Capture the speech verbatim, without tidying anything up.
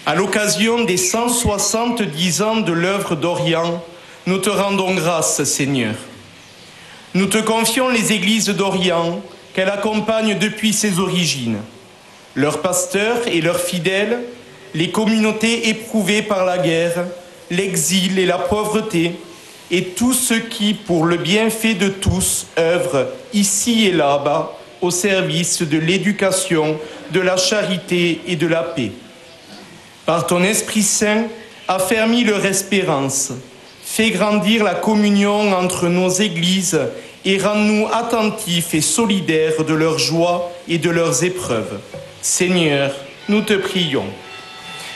À l'occasion des cent soixante-dix ans de l'œuvre d'Orient, nous te rendons grâce, Seigneur. Nous te confions les églises d'Orient qu'elle accompagne depuis ses origines, leurs pasteurs et leurs fidèles, les communautés éprouvées par la guerre, l'exil et la pauvreté, et tous ceux qui, pour le bienfait de tous, œuvrent ici et là-bas au service de l'éducation, de la charité et de la paix. Par ton Esprit Saint, affermis leur espérance, fais grandir la communion entre nos églises et rends-nous attentifs et solidaires de leurs joies et de leurs épreuves. Seigneur, nous te prions.